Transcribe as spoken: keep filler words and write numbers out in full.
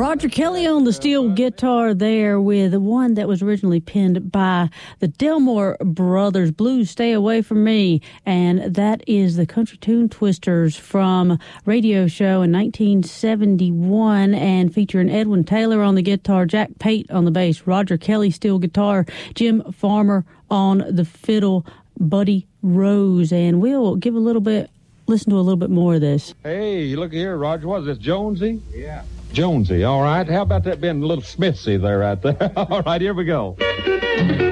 Roger Kelly on the steel guitar there with the one that was originally penned by the Delmore Brothers, Blues Stay Away From Me. And that is the Country Tune Twisters from Radio Show in nineteen seventy-one, and featuring Edwin Taylor on the guitar, Jack Pate on the bass, Roger Kelly steel guitar, Jim Farmer on the fiddle, Buddy Rose. And we'll give a little bit, listen to a little bit more of this. Hey, look here, Roger. What is this, Jonesy? Yeah. Jonesy, all right. How about that being a little Smithsy there right there? All right, here we go.